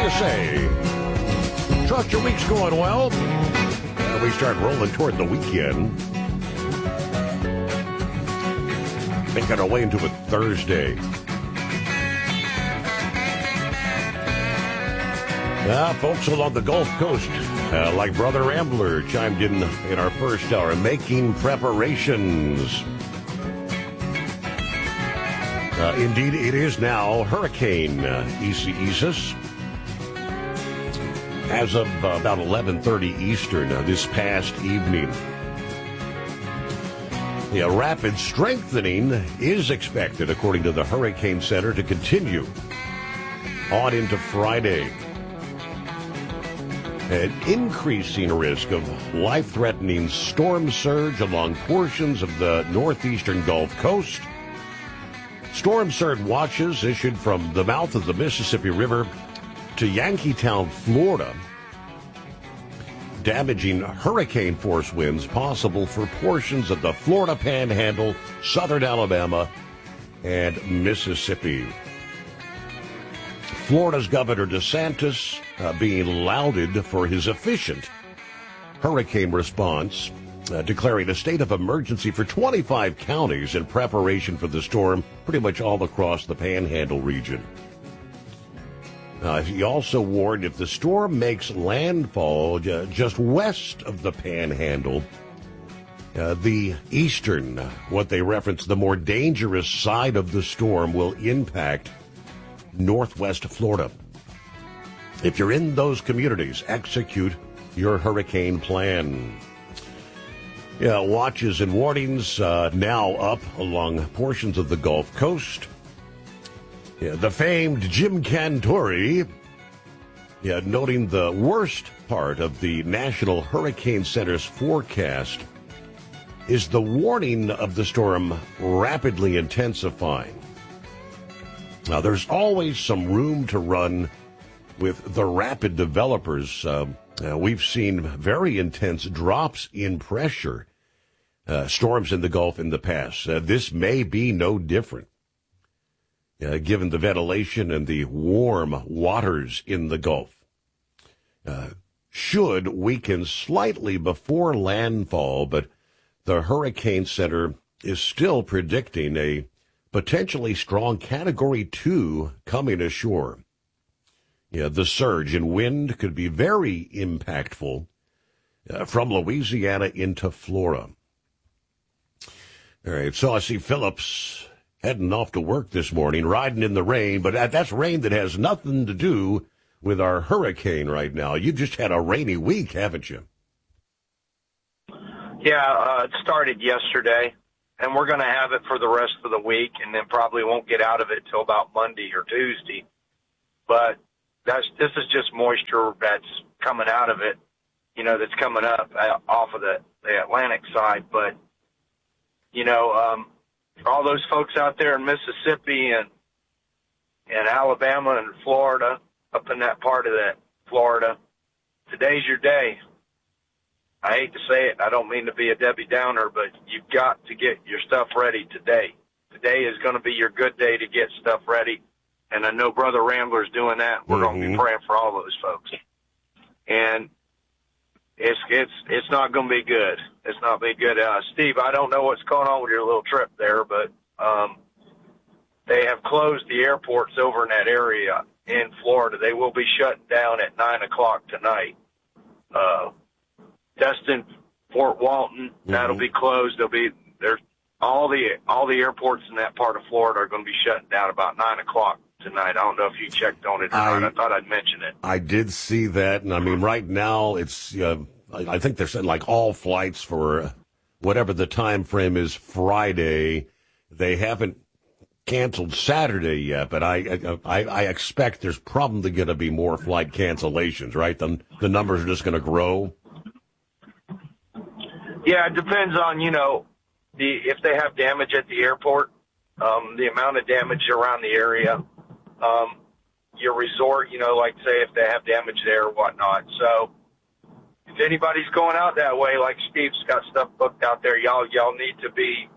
you say? Trust your week's going well. We start rolling toward the weekend. Making our way into a Thursday. Folks along the Gulf Coast, like Brother Rambler, chimed in our first hour, making preparations. Indeed, it is now Hurricane Isaias. As of about 11:30 Eastern this past evening. Rapid strengthening is expected, according to the Hurricane Center, to continue on into Friday. An increasing risk of life-threatening storm surge along portions of the northeastern Gulf Coast. Storm surge watches issued from the mouth of the Mississippi River to Yankeetown, Florida. Damaging hurricane force winds possible for portions of the Florida Panhandle, southern Alabama, and Mississippi. Florida's Governor DeSantis being lauded for his efficient hurricane response, declaring a state of emergency for 25 counties in preparation for the storm, pretty much all across the Panhandle region. He also warned if the storm makes landfall just west of the Panhandle, the eastern, what they reference, the more dangerous side of the storm will impact northwest Florida. If you're in those communities, execute your hurricane plan. Watches and warnings now up along portions of the Gulf Coast. The famed Jim Cantore, noting the worst part of the National Hurricane Center's forecast is the warning of the storm rapidly intensifying. Now, there's always some room to run with the rapid developers. We've seen very intense drops in pressure, storms in the Gulf in the past. This may be no different, given the ventilation and the warm waters in the Gulf. Should weaken slightly before landfall, but the Hurricane Center is still predicting a potentially strong Category 2 coming ashore. The surge in wind could be very impactful from Louisiana into Florida. All right, so I see Phillips heading off to work this morning, riding in the rain, but that's rain that has nothing to do with our hurricane right now. You just had a rainy week, haven't you? Yeah, it started yesterday, and we're going to have it for the rest of the week, and then probably won't get out of it till about Monday or Tuesday. But this is just moisture that's coming out of it, that's coming up off of the Atlantic side. But, all those folks out there in Mississippi and Alabama and Florida, up in that part of that Florida, today's your day. I hate to say it. I don't mean to be a Debbie Downer, but you've got to get your stuff ready today. Today is going to be your good day to get stuff ready. And I know Brother Rambler's doing that. We're going to be praying for all those folks. And it's not going to be good. It's not going to be good. Steve, I don't know what's going on with your little trip there, but they have closed the airports over in that area in Florida. They will be shutting down at 9 o'clock tonight. Destin, Fort Walton, that'll be closed. There's all the airports in that part of Florida are going to be shutting down about 9 o'clock tonight. I don't know if you checked on it or not. I thought I'd mention it. I did see that, and I mean, right now it's I think they're saying like all flights for whatever the time frame is Friday. They haven't canceled Saturday yet, but I expect there's probably going to be more flight cancellations, right? The numbers are just going to grow. Yeah, it depends on, if they have damage at the airport, the amount of damage around the area, your resort, like say if they have damage there or whatnot. So if anybody's going out that way, like Steve's got stuff booked out there, y'all need to be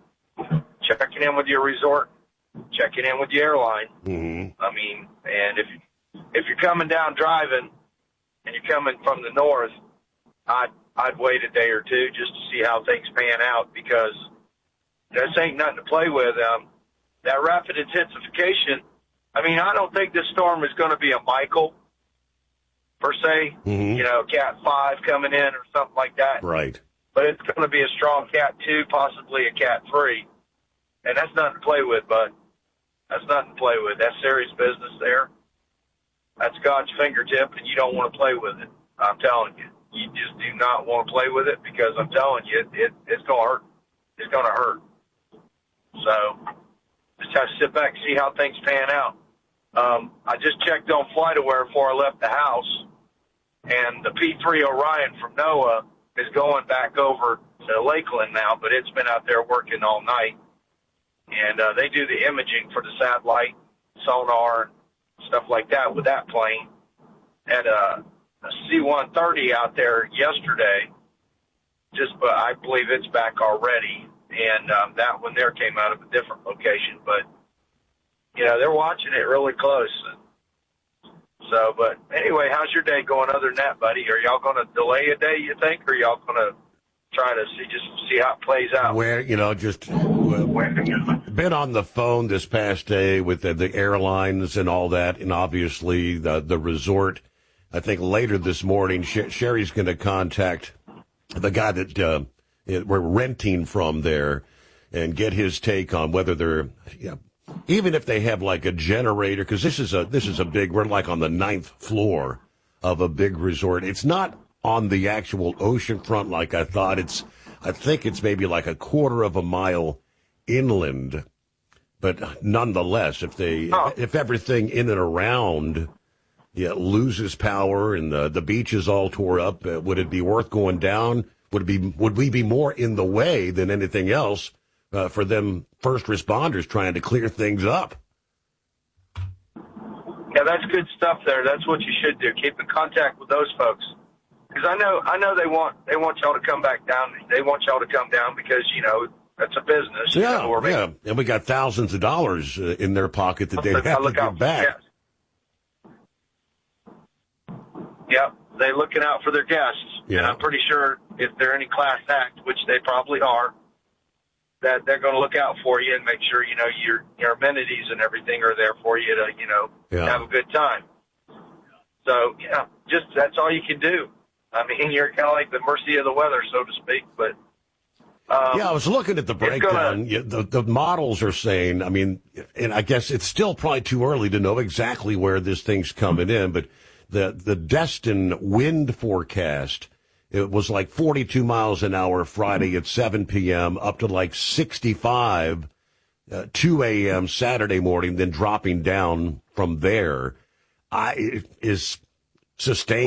checking in with your resort, checking in with your airline. I mean, and if you're coming down driving and you're coming from the north, I'd wait a day or two just to see how things pan out, because this ain't nothing to play with. That rapid intensification, I mean, I don't think this storm is going to be a Michael, per se, Cat 5 coming in or something like that. Right. But it's going to be a strong Cat 2, possibly a Cat 3. And that's nothing to play with, bud. That's nothing to play with. That's serious business there. That's God's fingertip, and you don't want to play with it. I'm telling you. You just do not want to play with it, because I'm telling you, it's going to hurt. It's going to hurt. So just have to sit back and see how things pan out. I just checked on FlightAware before I left the house, and the P3 Orion from NOAA is going back over to Lakeland now, but it's been out there working all night. And they do the imaging for the satellite, sonar, and stuff like that with that plane. Had a C-130 out there yesterday, but I believe it's back already. And that one there came out of a different location. But, they're watching it really close. So, but anyway, how's your day going other than that, buddy? Are y'all going to delay a day, you think, or y'all going to try to see how it plays out? Been on the phone this past day with the airlines and all that, and obviously the resort. I think later this morning, Sherry's going to contact the guy that we're renting from there and get his take on whether they're, even if they have like a generator, because this is a big, we're like on the 9th floor of a big resort. It's not on the actual ocean front like I thought. I think it's maybe like a quarter of a mile inland, but nonetheless, if everything in and around loses power and the beach is all tore up, would it be worth going down? Would we be more in the way than anything else for them first responders trying to clear things up? Yeah, that's good stuff there. That's what you should do. Keep in contact with those folks, because I know they want y'all to come back down. They want y'all to come down because that's a business. Yeah, and we got thousands of dollars in their pocket that they have to give back. Yes. Yep, they're looking out for their guests. Yeah. And I'm pretty sure if they're any class act, which they probably are, that they're going to look out for you and make sure, your amenities and everything are there for you to, have a good time. So, just that's all you can do. I mean, you're kind of like the mercy of the weather, so to speak. But I was looking at the breakdown. The models are saying, I mean, and I guess it's still probably too early to know exactly where this thing's coming in, but the Destin wind forecast, it was like 42 miles an hour Friday at 7 p.m., up to like 65 2 a.m. Saturday morning, then dropping down from there. Is sustained.